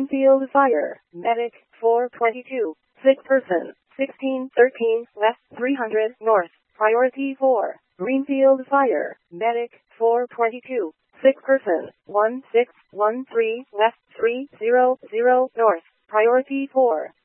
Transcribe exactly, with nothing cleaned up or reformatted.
Greenfield Fire, Medic, four twenty-two, sick person, sixteen thirteen, left, three hundred, north, priority four. Greenfield Fire, Medic, four twenty-two, sick person, one six one three, left, three zero zero, north, priority four.